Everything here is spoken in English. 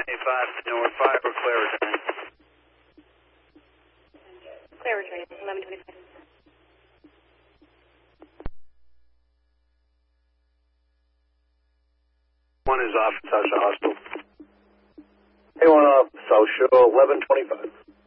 5 North 5 or clear return. Clear return, 1125. One is off South Shore Hospital. Hey, one off South Shore, 1125.